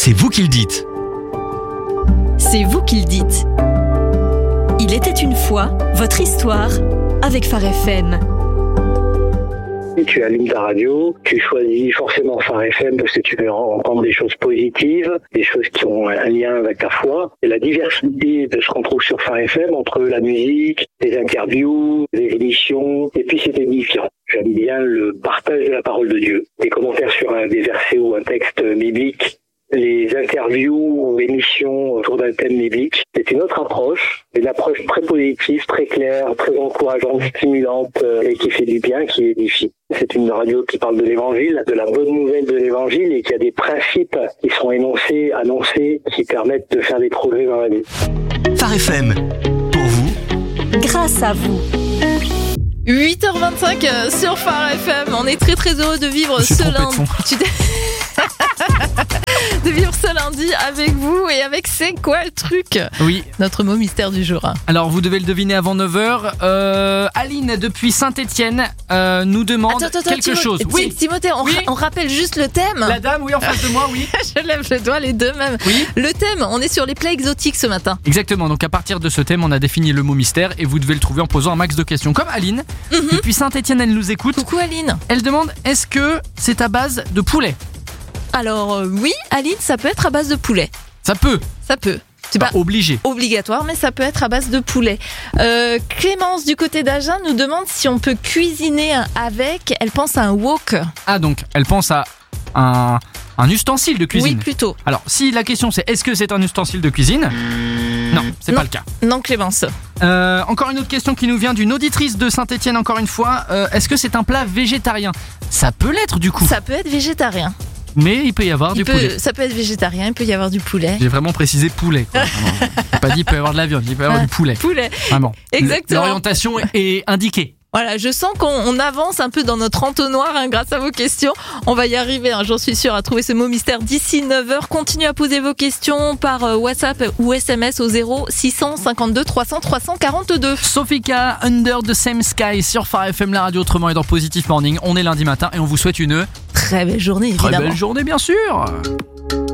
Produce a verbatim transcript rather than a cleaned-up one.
C'est vous qui le dites. C'est vous qui le dites. Il était une fois votre histoire avec Phare F M. Tu allumes ta radio, tu choisis forcément Phare F M parce que tu veux entendre des choses positives, des choses qui ont un lien avec ta foi. Et la diversité de ce qu'on trouve sur Phare F M, entre la musique, les interviews, les émissions, et puis c'est édifiant. J'aime bien le partage de la parole de Dieu. Les commentaires sur un, des versets ou un texte biblique, les interviews ou émissions autour d'un thème biblique. C'est une autre approche, une approche très positive, très claire, très encourageante, stimulante et qui fait du bien, qui édifie. C'est une radio qui parle de l'évangile, de la bonne nouvelle de l'évangile et qui a des principes qui sont énoncés, annoncés, qui permettent de faire des progrès dans la vie. Phare F M, pour vous, grâce à vous. huit heures vingt-cinq sur Phare F M. On est très très heureux de vivre ce lundi. Tu t'es... de vivre ce lundi avec vous et avec C'est quoi le truc ? Oui. Notre mot mystère du jour. Alors vous devez le deviner avant neuf heures. Euh, Aline depuis Saint-Étienne euh, nous demande attends, attends, quelque Timo- chose. Oui, Timothée, on, Oui. ra- on rappelle juste le thème. La dame, oui, en face de moi, oui. Je lève le doigt, les deux même. Oui. Le thème, on est sur les plats exotiques ce matin. Exactement, donc à partir de ce thème, on a défini le mot mystère et vous devez le trouver en posant un max de questions. Comme Aline, Mhm. depuis Saint-Étienne, elle nous écoute. Coucou Aline. Elle demande, est-ce que c'est à base de poulet ? Alors euh, oui, Aline, ça peut être à base de poulet. Ça peut, Ça peut. C'est pas pas obligé. obligatoire, mais ça peut être à base de poulet. Euh, Clémence du côté d'Agen nous demande si on peut cuisiner avec. Elle pense à un wok. Ah donc, elle pense à un, un ustensile de cuisine. Oui, plutôt. Alors, si la question c'est est-ce que c'est un ustensile de cuisine ? Non, c'est Non. pas le cas. Non, Clémence. Euh, encore une autre question qui nous vient d'une auditrice de Saint-Étienne, encore une fois. Euh, est-ce que c'est un plat végétarien ? Ça peut l'être du coup, Ça peut être végétarien. mais il peut y avoir Il du peut- poulet. Ça peut être végétarien, il peut y avoir du poulet. J'ai vraiment précisé poulet, quoi. Vraiment. J'ai pas dit il peut y avoir de la viande, il peut y avoir du poulet. Poulet. Vraiment. Exactement. L'orientation est- est indiquée. Voilà, je sens qu'on on avance un peu dans notre entonnoir hein, grâce à vos questions. On va y arriver, hein, j'en suis sûre, à trouver ce mot mystère d'ici neuf heures. Continuez à poser vos questions par euh, WhatsApp ou S M S au zéro six cent cinquante-deux trois cents trois cent quarante-deux. Sofika, Under the Same Sky sur Phare F M, la radio autrement et dans Positive Morning. On est lundi matin et on vous souhaite une Très belle journée, très évidemment. belle journée, bien sûr.